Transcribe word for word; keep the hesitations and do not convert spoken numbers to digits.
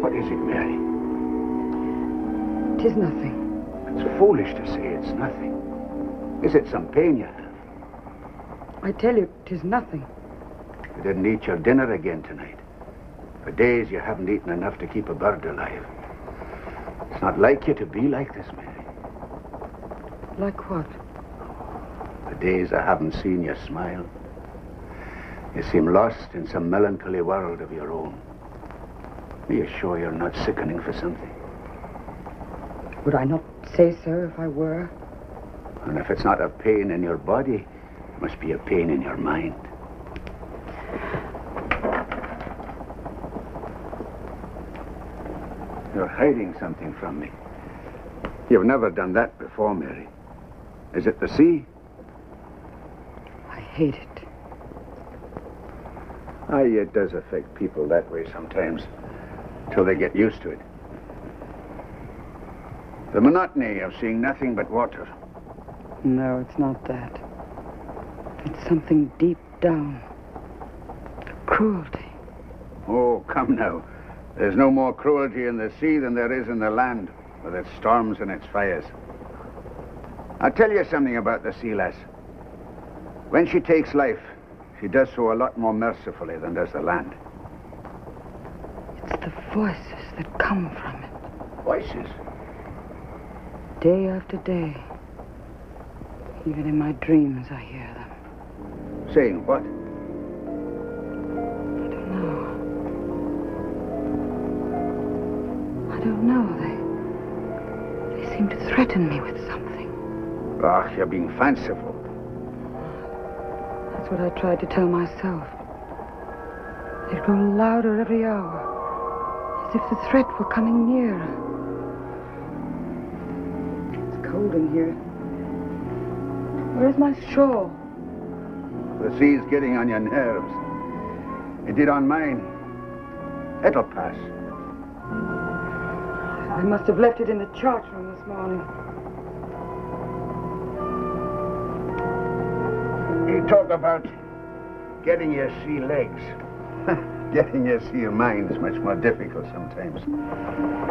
What is it, Mary? Tis nothing. It's foolish to say it's nothing. Is it some pain you have? I tell you, tis nothing. You didn't eat your dinner again tonight. For days you haven't eaten enough to keep a bird alive. It's not like you to be like this, Mary. Like what? The days I haven't seen you smile. You seem lost in some melancholy world of your own. Are you sure you're not sickening for something? Would I not say so if I were? And if it's not a pain in your body, it must be a pain in your mind. You're hiding something from me. You've never done that before, Mary. Is it the sea? I hate it. Aye, it does affect people that way sometimes, till they get used to it. The monotony of seeing nothing but water. No, it's not that. It's something deep down. Cruelty. Oh, come now. There's no more cruelty in the sea than there is in the land, with its storms and its fires. I'll tell you something about the sea, lass. When she takes life, she does so a lot more mercifully than does the land. It's the voices that come from it. Voices? Day after day. Even in my dreams, I hear them. Saying what? I don't know. I don't know. They... They seem to threaten me with something. Ah, you're being fanciful. That's what I tried to tell myself. They'd grow louder every hour, as if the threat were coming nearer. It's cold in here. Where's my shawl? The sea's getting on your nerves. It did on mine. It'll pass. I must have left it in the chart room this morning. You talk about getting your sea legs. Getting your sea mind's much more difficult sometimes.